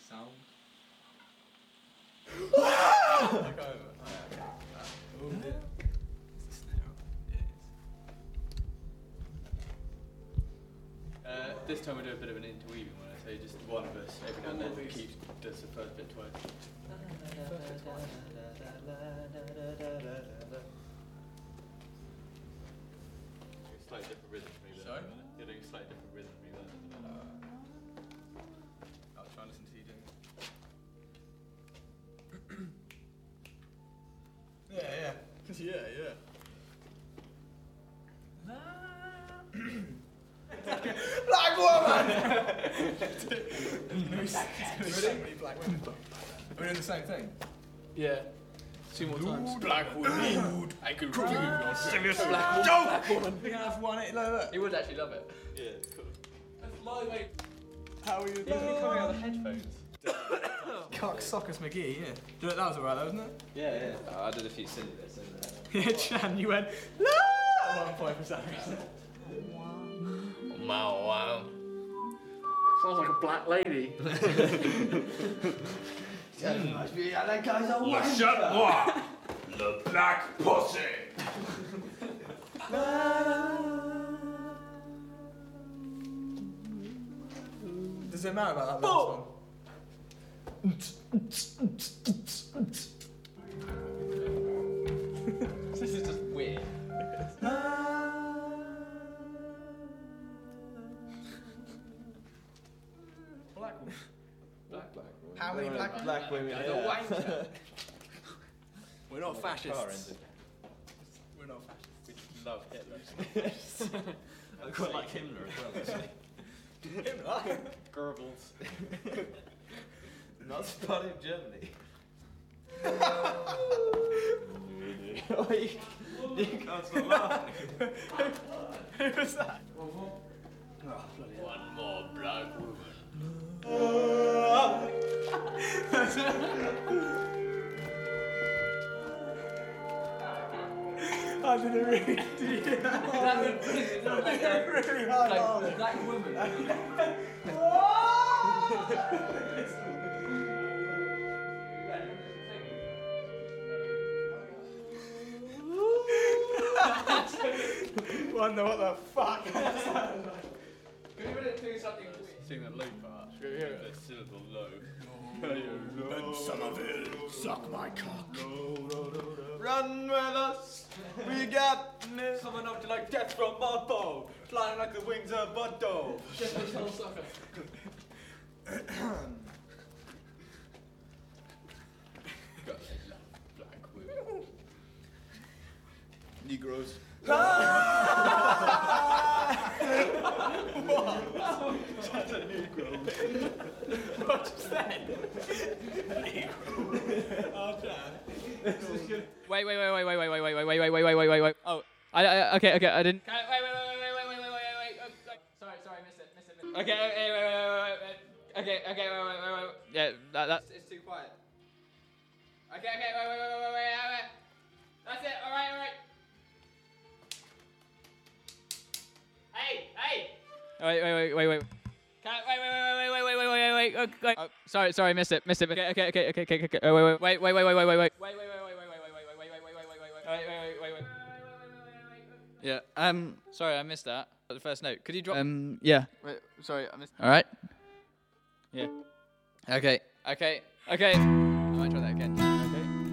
Sound. Back over. Oh, yeah. It's a snare. Yeah, this time we'll do a bit of an interweaving one. So just one of us every now and then does the first bit twice. Slightly different rhythm for me there. Sorry? You're doing a slightly different rhythm for me there. I'll try and listen to you doing it. Yeah. Black woman! Ready? So many black women. Are we doing the same thing? Yeah. 2 more times. Black woman. I could read your Serious black woman. We're gonna have one like that. He would actually love it. Yeah, cool. That's my way. How are you? He's coming out of the headphones. Cocksuckers McGee, yeah. That was alright though, wasn't it? Yeah. I did a few silly bits in there. Yeah, Chan, you went, no! At one point for some reason. Wow. Sounds like a black lady. That guy's a Chamois, le black pussy. Does it matter about that last one? This is just weird. Black woman. Black woman. How many black women? Guy's a wanker. We're not fascists. Car engine. We're not fascists. We just love Hitler. I quite like Himmler as well, actually. Himmler? Goebbels. Not so part of Germany. You can't stop laughing. Who was that? One more black woman. I didn't really do that. Really hard laugh. Black woman. Wonder what the fuck. Can we do something weird? Sing the low part. The syllable low. Ben Somerville, suck my cock. Run with us, we got this. Someone up to like death from my bow, flying like the wings of a dove. Black women. Negroes. What just then? Oh, damn. Wait. Oh, okay, I didn't. Wait. Sorry, missed it. Okay, wait. Yeah, that's. It's too quiet. Okay, wait. That's it. All right. Hey. Wait. Wait. Oh, sorry, missed it. Okay. Wait. Yeah. Sorry, I missed that. The first note. Could you drop? Yeah. Wait, sorry, I missed. All right. Yeah. Okay. I might try that again.